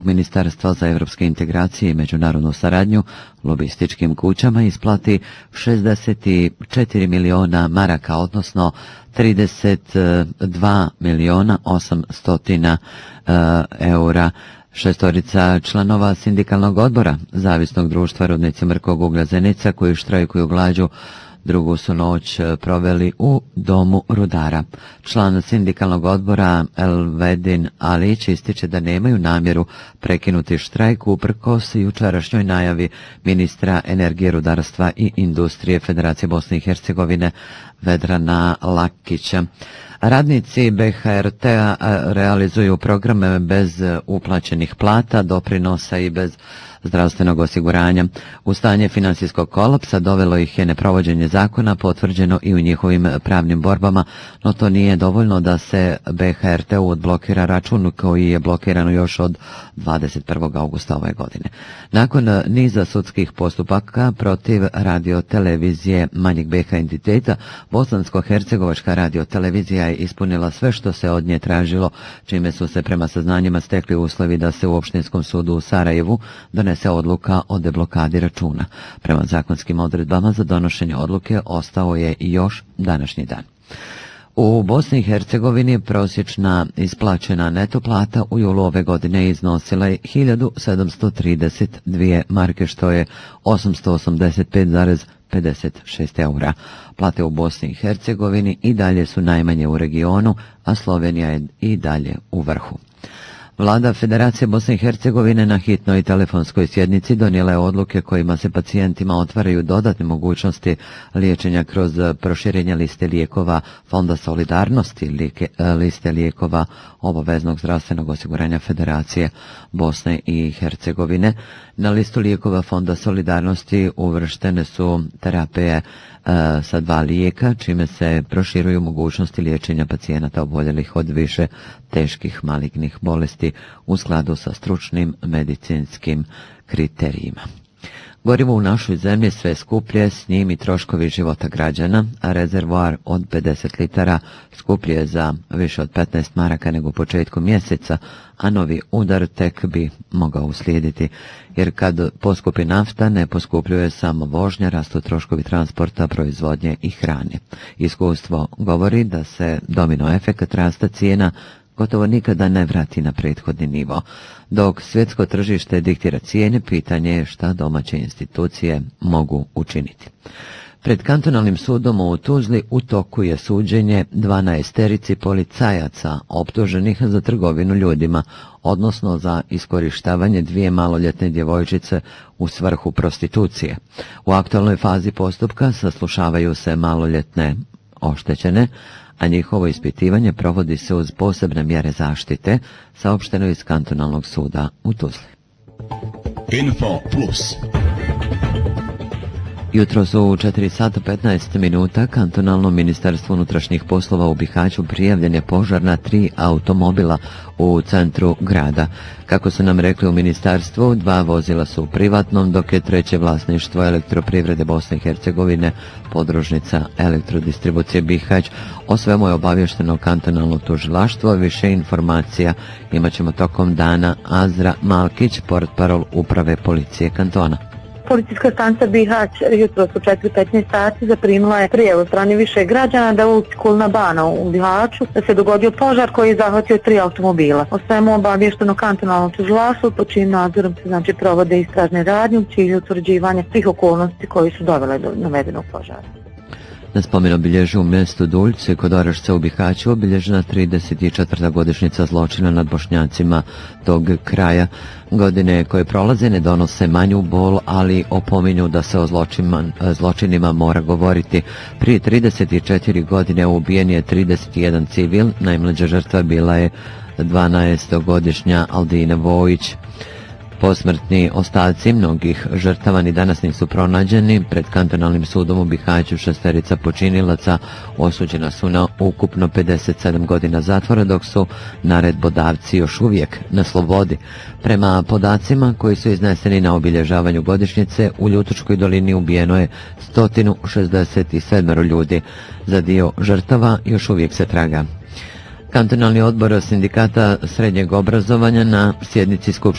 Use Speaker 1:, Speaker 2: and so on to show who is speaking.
Speaker 1: Ministarstva za evropske integracije i međunarodnu saradnju lobističkim kućama isplati 64 miliona maraka, odnosno 32 miliona 800 eura. Šestorica članova sindikalnog odbora Zavisnog društva Rudnici Mrkog uglja Zenica koji štrajkuju glađu drugu su noć proveli u domu rudara. Član sindikalnog odbora Elvedin Alić ističe da nemaju namjeru prekinuti štrajk uprkos jučerašnjoj najavi ministra energije, rudarstva i industrije Federacije Bosne i Hercegovine Vedrana Lakića. Radnici BHRT-a realizuju programe bez uplaćenih plata, doprinosa i bez zdravstvenog osiguranja. U stanje financijskog kolapsa dovelo ih je neprovođenje zakona, potvrđeno i u njihovim pravnim borbama, no to nije dovoljno da se BHRT-u odblokira račun koji je blokiran još od 21. augusta ove godine. Nakon niza sudskih postupaka protiv radiotelevizije manjeg BH entiteta, Bosansko-hercegovačka radiotelevizija je ispunila sve što se od nje tražilo, čime su se prema saznanjima stekli uslovi da se u Opštinskom sudu u Sarajevu donese odluka o deblokadi računa. Prema zakonskim odredbama za donošenje odluke ostao je i još današnji dan. U Bosni i Hercegovini prosječna isplaćena neto plata u julu ove godine iznosila je 1732 marke, što je 885,56 eura. Plate u Bosni i Hercegovini i dalje su najmanje u regionu, a Slovenija je i dalje u vrhu. Vlada Federacije Bosne i Hercegovine na hitnoj telefonskoj sjednici donijela je odluke kojima se pacijentima otvaraju dodatne mogućnosti liječenja kroz proširenje liste lijekova Fonda solidarnosti, liste lijekova obaveznog zdravstvenog osiguranja Federacije Bosne i Hercegovine. Na listu lijekova Fonda solidarnosti uvrštene su terapije sa 2 lijeka, čime se proširuju mogućnosti liječenja pacijenata oboljelih od više teških malignih bolesti u skladu sa stručnim medicinskim kriterijima. Gorivo u našoj zemlji sve skuplje, s njim i troškovi života građana, a rezervoar od 50 litara skuplje je za više od 15 maraka nego u početku mjeseca, a novi udar tek bi mogao uslijediti, jer kad poskupi nafta ne poskupljuje samo vožnja, rastu troškovi transporta, proizvodnje i hrane. Iskustvo govori da se domino efekt rasta cijena gotovo nikada ne vrati na prethodni nivo. Dok svjetsko tržište diktira cijene, pitanje je šta domaće institucije mogu učiniti. Pred kantonalnim sudom u Tuzli u toku je suđenje 12 policajaca optuženih za trgovinu ljudima, odnosno za iskorištavanje 2 maloljetne djevojčice u svrhu prostitucije. U aktualnoj fazi postupka saslušavaju se maloljetne oštećene, a njihovo ispitivanje provodi se uz posebne mjere zaštite, saopšteno iz kantonalnog suda u Tuzli.
Speaker 2: Info Plus.
Speaker 1: Jutro su u 4 sata 15 minuta kantonalno ministarstvo unutrašnjih poslova u Bihaću prijavljen je požar na 3 automobila u centru grada. Kako su nam rekli u ministarstvu, 2 vozila su u privatnom, dok je 3. vlasništvo Elektroprivrede Bosne i Hercegovine, podružnica Elektrodistribucije Bihać. O svemu je obavješteno kantonalno tužilaštvo. Više informacija imat ćemo tokom dana. Azra Malkić, portparol uprave policije kantona.
Speaker 3: Policijska stanica Bihać jutro su 4:15 sati zaprimila je prijavu strane više građana da u Kulna Bana u Bihaću da se dogodio požar koji je zahvatio 3 automobila. O svemu obavješteno kantonalno tužilaštvo, pod čijim nadzorom se provode istražne radnje u cilju utvrđivanja svih okolnosti koji su dovele do navedenog požara.
Speaker 1: Na spomen obilježju u mjestu Duljce kod Orašca u Bihaću obilježena 34. godišnjica zločina nad Bošnjacima tog kraja. Godine koje prolaze ne donose manju bol, ali opominju da se o zločinima mora govoriti. Prije 34 godine ubijen je 31 civil, najmlađa žrtva bila je 12-godišnja Aldina Vojić. Posmrtni ostaci mnogih žrtava ni danas nisu pronađeni. Pred kantonalnim sudom u Bihaću 6 počinilaca osuđena su na ukupno 57 godina zatvora, dok su naredbodavci još uvijek na slobodi. Prema podacima koji su izneseni na obilježavanju godišnjice, u Ljutočkoj dolini ubijeno je 167 ljudi. Za dio žrtava još uvijek se traga. Kantonalni odbor sindikata srednjeg obrazovanja na sjednici Skupštine